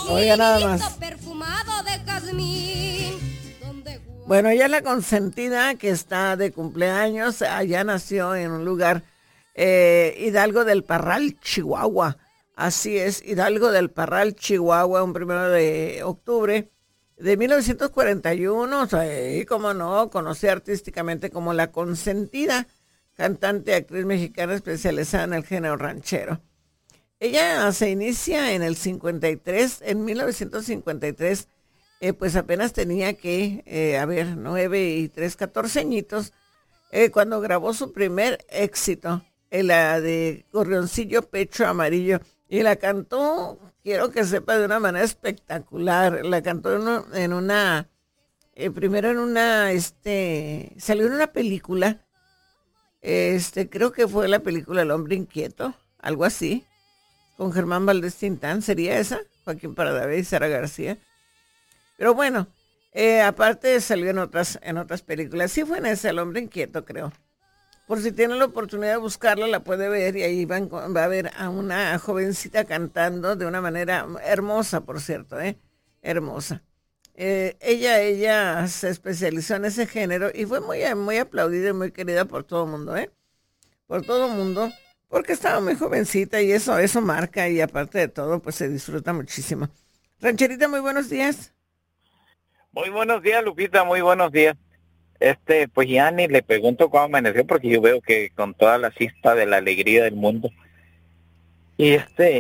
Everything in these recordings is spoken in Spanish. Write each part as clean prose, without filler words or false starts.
Oiga nada más. Perfumado de jazmín. Bueno, ella es la consentida que está de cumpleaños. Allá nació en un lugar, Hidalgo del Parral, Chihuahua. Así es, Hidalgo del Parral, Chihuahua, un 1 de octubre de 1941. O sea, y como no, conocí artísticamente como la consentida, cantante y actriz mexicana especializada en el género ranchero. Ella se inicia en el 53, en 1953, pues apenas tenía que, 9 y 3, 14 añitos, cuando grabó su primer éxito, la de Gorrioncillo Pecho Amarillo, y la cantó, quiero que sepa, de una manera espectacular. La cantó primero en una, salió en una película, creo que fue la película El Hombre Inquieto, algo así, con Germán Valdés Tintán. ¿Sería esa? Joaquín Pardavé y Sara García. Pero bueno, aparte salió en otras películas. Sí fue en esa, El Hombre Inquieto, creo. Por si tiene la oportunidad de buscarla, la puede ver, y ahí va a ver a una jovencita cantando de una manera hermosa, por cierto, hermosa. Ella se especializó en ese género y fue muy, muy aplaudida y muy querida por todo el mundo, por todo el mundo, porque estaba muy jovencita y eso marca, y aparte de todo, pues se disfruta muchísimo. Rancherita, muy buenos días. Muy buenos días, Lupita, muy buenos días. Pues ya ni le pregunto cómo amaneció, porque yo veo que con toda la chispa de la alegría del mundo. Y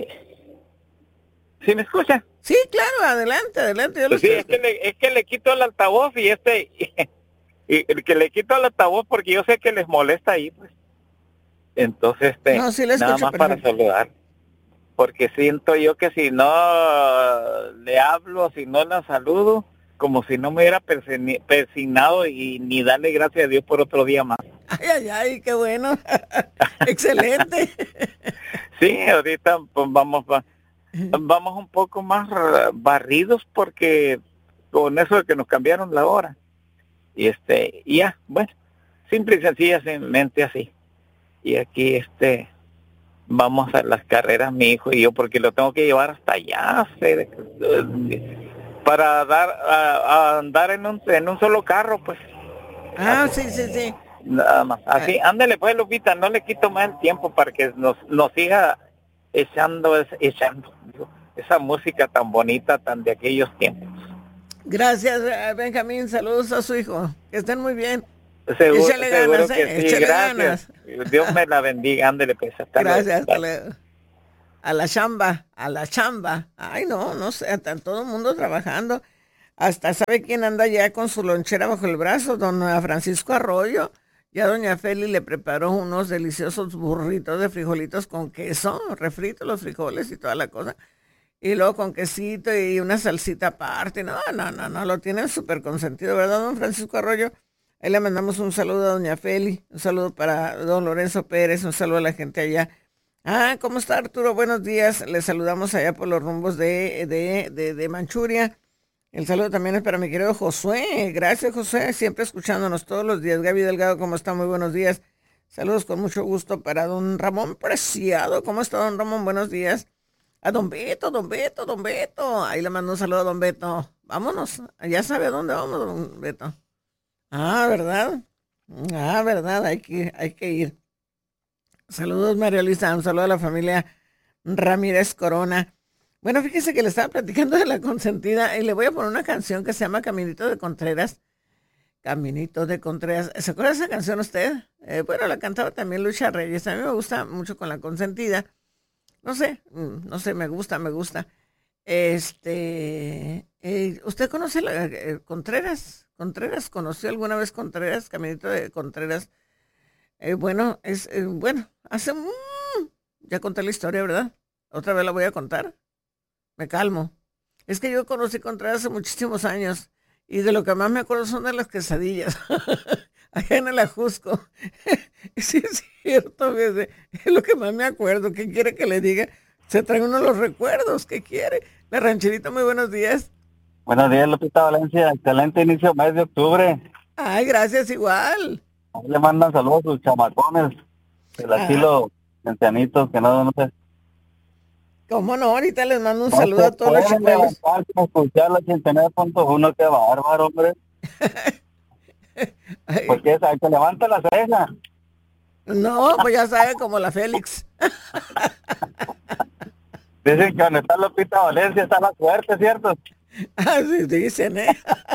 ¿sí me escucha? Sí, claro, adelante. Pues sí, es que le quito el altavoz y y el que le quito el altavoz porque yo sé que les molesta ahí, pues. Entonces, no, sí, nada más para saludar. Porque siento yo que si no le hablo, si no la saludo, como si no me hubiera persignado y ni darle gracias a Dios por otro día más. Ay, qué bueno. Excelente. Sí, ahorita pues vamos un poco más barridos, porque con eso de que nos cambiaron la hora. Y ya, bueno, simple y sencillamente así. Y aquí vamos a las carreras, mi hijo y yo, porque lo tengo que llevar hasta allá, para a andar en un solo carro, pues. Sí. Nada más. Así, ándale pues, Lupita, no le quito más el tiempo para que nos siga echando esa música tan bonita, tan de aquellos tiempos. Gracias, Benjamín, saludos a su hijo, que estén muy bien. Seguro, échale ganas, que sí, gracias. Ganas. Dios me la bendiga, ándele pues. Gracias, hasta luego. A la chamba. Ay, no sé, está todo el mundo trabajando. Hasta sabe quién anda ya con su lonchera bajo el brazo, don Francisco Arroyo. Ya doña Feli le preparó unos deliciosos burritos de frijolitos con queso, refrito los frijoles y toda la cosa. Y luego con quesito y una salsita aparte. No, lo tienen súper consentido, ¿verdad, don Francisco Arroyo? Ahí le mandamos un saludo a doña Feli, un saludo para don Lorenzo Pérez, un saludo a la gente allá. ¿Cómo está, Arturo? Buenos días. Le saludamos allá por los rumbos de Manchuria. El saludo también es para mi querido Josué. Gracias, Josué, siempre escuchándonos todos los días. Gaby Delgado, ¿cómo está? Muy buenos días. Saludos con mucho gusto para don Ramón Preciado. ¿Cómo está, don Ramón? Buenos días. A don Beto. Ahí le mando un saludo a don Beto. Vámonos. Ya sabe a dónde vamos, don Beto. ¿Verdad? ¿Verdad? Hay que ir. Saludos, María Luisa. Un saludo a la familia Ramírez Corona. Bueno, fíjese que le estaba platicando de la consentida y le voy a poner una canción que se llama Caminito de Contreras. Caminito de Contreras. ¿Se acuerda de esa canción usted? Bueno, la cantaba también Lucha Reyes. A mí me gusta mucho con la consentida. No sé, me gusta. ¿Usted conoce Contreras? ¿Conoció alguna vez Contreras? Caminito de Contreras. Bueno, hace... ya conté la historia, ¿verdad? Otra vez la voy a contar. Me calmo. Es que yo conocí Contreras hace muchísimos años y de lo que más me acuerdo son de las quesadillas. Allá en el Ajusco. Sí, es cierto, es lo que más me acuerdo. ¿Qué quiere que le diga? Se trae uno los recuerdos. ¿Qué quiere? La Rancherita, muy buenos días. Buenos días, Lupita Valencia. Excelente inicio mes de octubre. Ay, gracias, igual. Ahí le mandan saludos a sus chamacones del asilo ancianitos, que no sé. ¿Cómo no? Ahorita les mando un No saludo se a todos los pueden chicuelos. levantar para escuchar la 89.1, qué bárbaro, hombre. Ay, Porque esa que levanta la ceja. no, pues ya sabe, como la Félix. Dicen que donde está Lupita Valencia está la suerte, ¿cierto? Así dicen, ¿eh?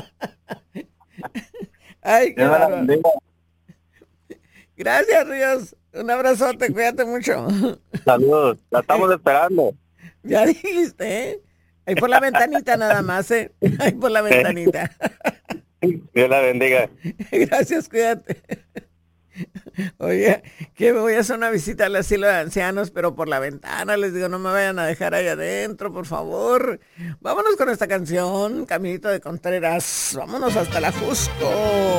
Ay, qué Dios me la bárbaro. bendiga. Gracias, Ríos. Un abrazote, cuídate mucho. Saludos, la estamos esperando. Ya dijiste, ¿eh? Ahí por la ventanita nada más, ¿eh? Ahí por la ventanita. Dios la bendiga. Gracias, cuídate. Oye, que voy a hacer una visita al asilo de ancianos, pero por la ventana. Les digo, no me vayan a dejar ahí adentro, por favor. Vámonos con esta canción, Caminito de Contreras. Vámonos hasta la Jusco.